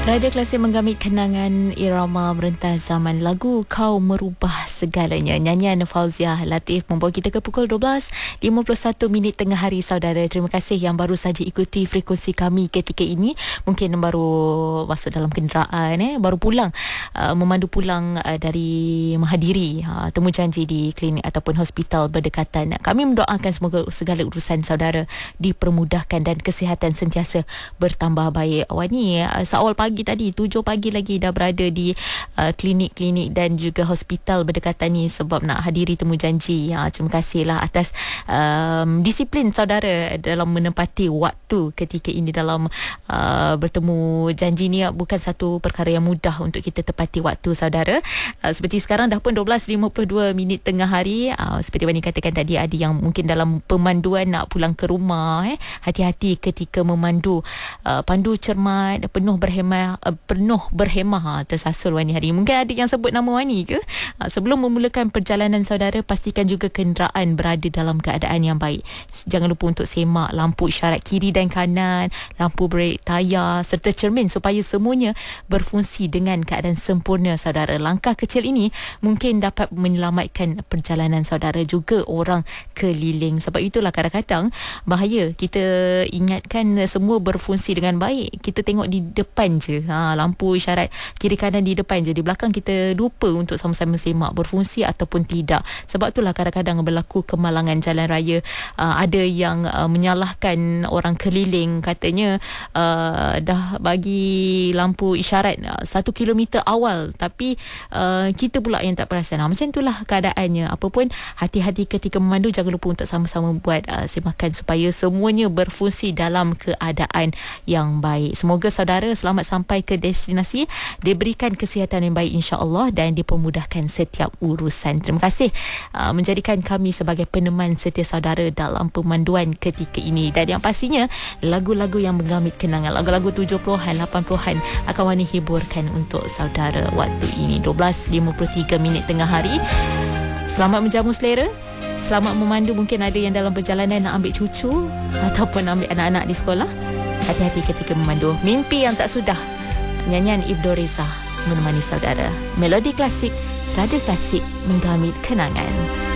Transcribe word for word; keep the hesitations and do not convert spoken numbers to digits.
Raja Klasik menggamit kenangan irama merentas zaman lagu Kau Merubah Segalanya. Nyanyian Fauziah Latif membawa kita ke pukul dua belas lima puluh satu minit tengah hari, saudara. Terima kasih yang baru saja ikuti frekuensi kami ketika ini. Mungkin baru masuk dalam kenderaan, eh, baru pulang, uh, memandu pulang uh, dari menghadiri uh, temu janji di klinik ataupun hospital berdekatan. Kami mendoakan semoga segala urusan saudara dipermudahkan dan kesihatan sentiasa bertambah baik. Awak ni uh, seawal pagi tadi tujuh pagi lagi dah berada di uh, klinik-klinik dan juga hospital berdekatan ni sebab nak hadiri temu janji. Ha, terima kasihlah atas um, disiplin saudara dalam menempati waktu ketika ini dalam uh, bertemu janji ni. Bukan satu perkara yang mudah untuk kita tepati waktu, saudara. Uh, seperti sekarang dah pun dua belas lima puluh dua minit tengah hari. Uh, seperti Wani katakan tadi, ada yang mungkin dalam pemanduan nak pulang ke rumah. Eh. Hati-hati ketika memandu. Uh, pandu cermat, penuh berhemah Uh, penuh berhemah. Ha, tersasul Wani hari. Mungkin ada yang sebut nama Wani ke? Ha, sebelum memulakan perjalanan saudara, pastikan juga kenderaan berada dalam keadaan yang baik. Jangan lupa untuk semak lampu isyarat kiri dan kanan, lampu brek, tayar serta cermin supaya semuanya berfungsi dengan keadaan sempurna, saudara. Langkah kecil ini mungkin dapat menyelamatkan perjalanan saudara juga orang keliling. Sebab itulah kadang-kadang bahaya kita ingatkan semua berfungsi dengan baik. Kita tengok di depan je, ha, lampu isyarat kiri kanan di depan je, di belakang kita lupa untuk sama-sama semak berfungsi ataupun tidak. Sebab itulah kadang-kadang berlaku kemalangan jalan raya. Uh, ada yang uh, menyalahkan orang keliling, katanya uh, dah bagi lampu isyarat uh, satu kilometer awal, tapi uh, kita pula yang tak perasan. Ha, macam itulah keadaannya. Apapun, hati-hati ketika memandu. Jangan lupa untuk sama-sama buat uh, semakan supaya semuanya berfungsi dalam keadaan yang baik. Semoga saudara selamat sampai ke destinasi, diberikan kesihatan yang baik insya-Allah dan dipermudahkan setiap urusan. Terima kasih uh, menjadikan kami sebagai peneman setia saudara dalam pemanduan ketika ini. Dan yang pastinya lagu-lagu yang menggamit kenangan, lagu-lagu tujuh puluhan, lapan puluhan akan Wani hiburkan untuk saudara waktu ini. dua belas lima puluh tiga minit tengah hari. Selamat menjamu selera. Selamat memandu. Mungkin ada yang dalam perjalanan nak ambil cucu ataupun ambil anak-anak di sekolah. Hati-hati ketika memandu. Mimpi yang tak sudah. Nyanyian Ibnu Reza menemani saudara. Melodi klasik, Raja Klasik menggamit kenangan.